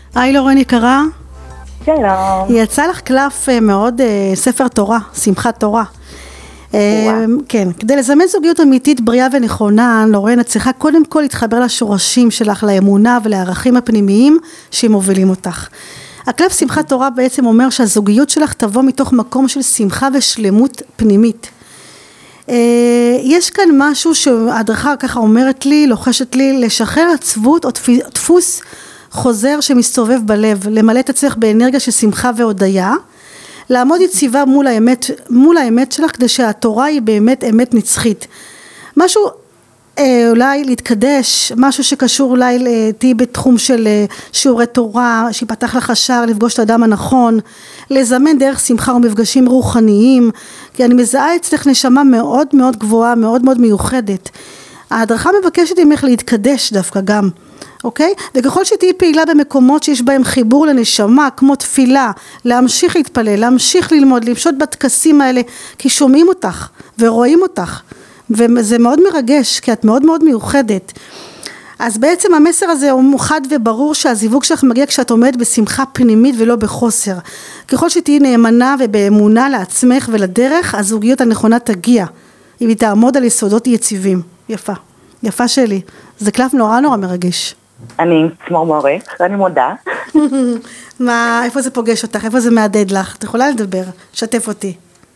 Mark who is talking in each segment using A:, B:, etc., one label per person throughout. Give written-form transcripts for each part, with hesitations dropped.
A: היי לורן יקרה.
B: שלום.
A: יצא לך קלף מאוד ספר תורה, שמחת תורה. כן, כדי לזמן זוגיות אמיתית בריאה ונכונה, לורן, את צריכה קודם כל להתחבר לשורשים שלך, לאמונה ולערכים הפנימיים שמובילים אותך. הקלף שמחת תורה בעצם אומר שהזוגיות שלך תבוא מתוך מקום של שמחה ושלמות פנימית. יש כאן משהו שההדרכה ככה אומרת לי, לוחשת לי, לשחרר עצבות או דפוס חוזר שמסתובב בלב, למלא את עצמך באנרגיה של שמחה והודיה, לעמוד יציבה מול האמת שלך, כדי שהתורה היא באמת אמת נצחית. משהו אולי להתקדש, משהו שקשור אולי תהי בתחום של שיעורי תורה, שיפתח לך שער לפגוש את האדם הנכון, לזמן דרך שמחה ומפגשים רוחניים, כי אני מזהה אצלך נשמה מאוד מאוד גבוהה, מאוד מאוד מיוחדת. ההדרכה מבקשת ממך להתקדש דווקא גם, אוקיי? וככל שתהי פעילה במקומות שיש בהם חיבור לנשמה, כמו תפילה, להמשיך להתפלל, להמשיך ללמוד, לפשוט בטקסים האלה, כי שומעים אותך ורואים אותך, וזה מאוד מרגש, כי את מאוד מאוד מיוחדת. אז בעצם המסר הזה הוא חד וברור שהזיווג שלך מגיע כשאת עומדת בשמחה פנימית ולא בחוסר. ככל שתהי נאמנה ובאמונה לעצמך ולדרך, הזוגיות הנכונה תגיע. אם היא תעמוד על יסודות יציבים. יפה. יפה שלי. זה קלף נורא נורא מרגש.
B: אני צמרמורת, אני מודה.
A: מה, איפה זה פוגש אותך? איפה זה מעדד לך? את יכולה לדבר? שתף אותי.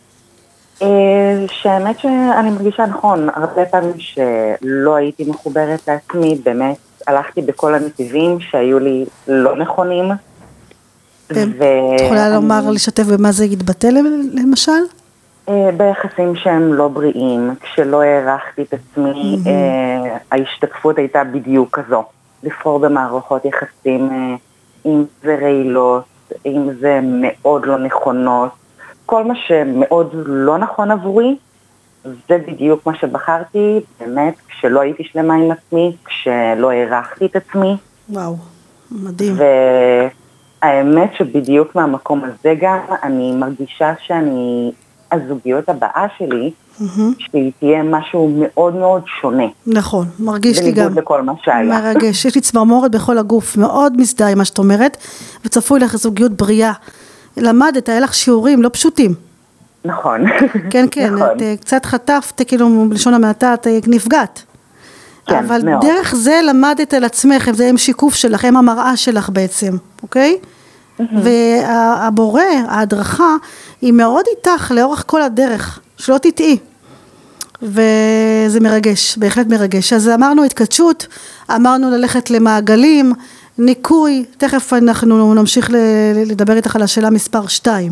B: שהאמת שאני מרגישה נכון, הרבה פעמים שלא הייתי מחוברת לעצמי, באמת הלכתי בכל הנתיבים שהיו לי לא נכונים.
A: את יכולה לומר, לשתף במה זה יתבטא למשל?
B: ביחסים שהם לא בריאים, כשלא הערכתי את עצמי, ההשתקפות הייתה בדיוק כזו, לפעור במערכות יחסים, אם זה רעילות, אם זה מאוד לא נכונות, כל מה שמאוד לא נכון עבורי, זה בדיוק מה שבחרתי, באמת, כשלא הייתי שלמה עם עצמי, כשלא הערכתי את עצמי.
A: וואו, מדהים.
B: והאמת שבדיוק מהמקום הזה גם, אני מרגישה הזוגיות הבאה שלי, שהיא תהיה משהו מאוד מאוד שונה.
A: נכון, מרגיש לי גם.
B: בניגוד לכל מה שהיה.
A: מרגש, יש לי צמרמורת בכל הגוף, מאוד מזדהה עם מה שאת אומרת, וצפוי לך זוגיות בריאה. למדת, היה לך שיעורים לא פשוטים.
B: נכון.
A: כן, כן,
B: נכון.
A: את קצת חטפת, כאילו בלשון המעטה, את נפגעת.
B: כן,
A: אבל
B: מאוד.
A: דרך זה למדת על עצמך, זה עם שיקוף שלך, עם המראה שלך בעצם, אוקיי? והבורא, ההדרכה, היא מאוד איתך לאורך כל הדרך, שלא תטעי. וזה מרגש, בהחלט מרגש. אז אמרנו התקדשות, אמרנו ללכת למעגלים, ניקוי, תכף אנחנו נמשיך לדבר איתך על השאלה מספר 2.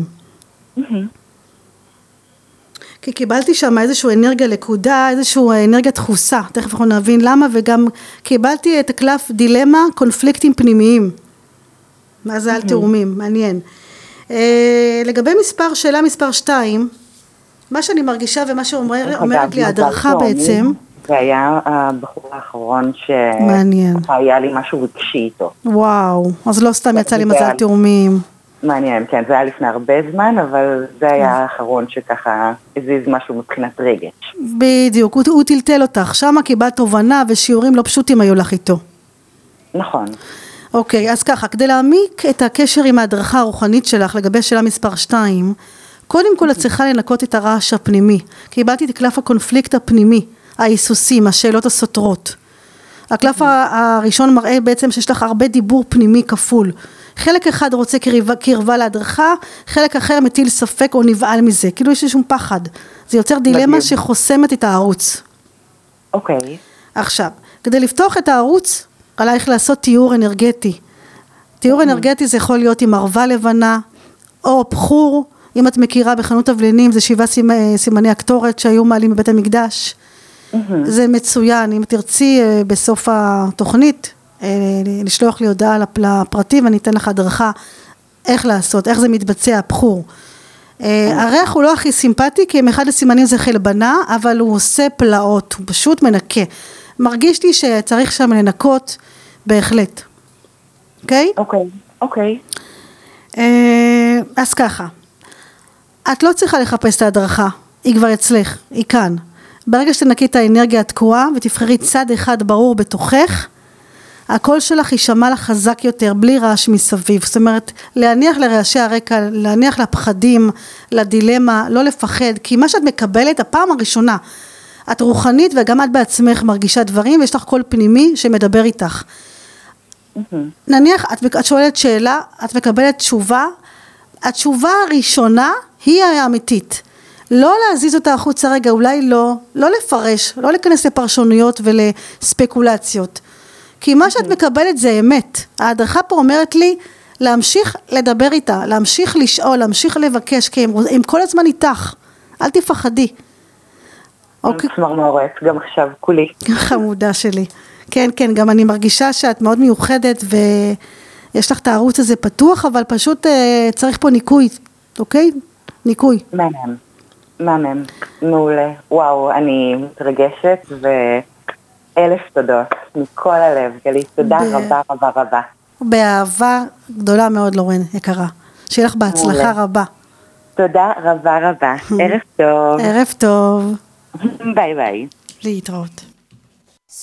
A: כי קיבלתי שם איזושהי אנרגיה לקודה, איזושהי אנרגיה דחוסה, תכף אנחנו נבין למה, וגם קיבלתי את הקלף דילמה, קונפליקטים פנימיים. מה זה על תאומים, מעניין. לגבי שאלה מספר 2, מה שאני מרגישה ומה שאומרת לי ההדרכה בעצם,
B: זה היה הבחור האחרון
A: מעניין.
B: שהיה לי משהו רגשי איתו.
A: וואו, אז לא סתם יצא לי מזל תאומים.
B: מעניין, כן, זה היה לפני הרבה זמן, אבל זה היה האחרון שככה הזיז משהו מבחינת רגש.
A: בדיוק, הוא טלטל אותך, שמה קיבלת תובנה ושיעורים לא פשוטים היו לך איתו.
B: נכון.
A: אוקיי, אז ככה, כדי להעמיק את הקשר עם ההדרכה הרוחנית שלך לגבי שאלה מספר 2, קודם כל את צריכה לנקות את הרעש הפנימי. קיבלתי את קלף הקונפליקט הפנימי, ההיסוסים, השאלות הסותרות. הקלף הראשון מראה בעצם שיש לך הרבה דיבור פנימי כפול. חלק אחד רוצה קרבה להדרכה, חלק אחר מטיל ספק או נבעל מזה. כאילו יש שום פחד. זה יוצר דילמה שחוסמת את הערוץ.
B: אוקיי.
A: עכשיו, כדי לפתוח את הערוץ, עלייך לעשות תיאור אנרגטי. תיאור אנרגטי זה יכול להיות עם ערבה לבנה, או בחור, אם את מכירה בחנות תבלינים, זה 7 סימני הקטורת שהיו מעלים בבית המקדש. זה מצוין, אם תרצי בסוף התוכנית, לשלוח לי הודעה לפרטי, ואני אתן לך הדרכה איך לעשות, איך זה מתבצע, בחור. הריח הוא לא הכי סימפטי, כי אחד הסימנים זה חלבנה, אבל הוא עושה פלאות, הוא פשוט מנקה. מרגיש לי שצריך שם לנקות, בהחלט. אוקיי?
B: אוקיי.
A: אז ככה, את לא צריכה לחפש את ההדרכה, היא כבר אצלך, היא כאן. ברגע שתנקי את האנרגיה התקועה ותבחרי צד אחד ברור בתוכך, הקול שלך יישמע לך חזק יותר, בלי רעש מסביב, זאת אומרת, להניח לרעשי הרקע, להניח לפחדים, לדילמה, לא לפחד, כי מה שאת מקבלת, הפעם הראשונה, את רוחנית וגם את בעצמך מרגישה דברים, ויש לך קול פנימי שמדבר איתך. נניח, את שואלת שאלה, את מקבלת תשובה, התשובה הראשונה היא האמיתית. לא להזיז אותה החוצה רגע, אולי לא לפרש, לא להיכנס לפרשנויות ולספקולציות. כי מה שאת מקבלת זה אמת. ההדרכה פה אומרת לי להמשיך לדבר איתה, להמשיך לשאול, להמשיך לבקש, כי הם כל הזמן איתך. אל תפחדי.
B: אוקיי. צמרמורת, גם עכשיו כולי.
A: חמודה שלי. כן, כן, גם אני מרגישה שאת מאוד מיוחדת ויש לך את הערוץ הזה פתוח, אבל פשוט צריך פה ניקוי, אוקיי? ניקוי.
B: מהמם, מעולה. וואו, אני מתרגשת ואלף תודות מכל הלב, גלית, תודה רבה רבה רבה.
A: באהבה גדולה מאוד לורן, יקרה. שיהיה לך בהצלחה רבה.
B: תודה רבה רבה. ערב טוב.
A: ערב טוב.
B: ביי ביי.
A: להתראות.